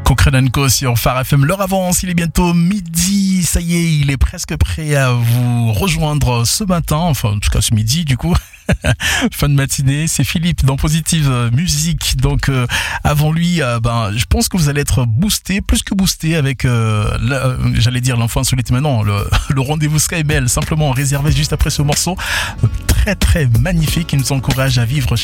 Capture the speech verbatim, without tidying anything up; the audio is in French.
Cochrane sur Phare F M. L'heure avance, il est bientôt midi. Ça y est, il est presque prêt à vous rejoindre ce matin. Enfin, en tout cas, ce midi, du coup. Fin de matinée, c'est Philippe dans Positive Musique. Donc euh, avant lui, euh, ben je pense que vous allez être boosté, plus que boosté avec, euh, la, euh, j'allais dire l'enfant insolite, mais non, le, le rendez-vous Sky Bell, simplement réservé juste après ce morceau euh, très très magnifique qui nous encourage à vivre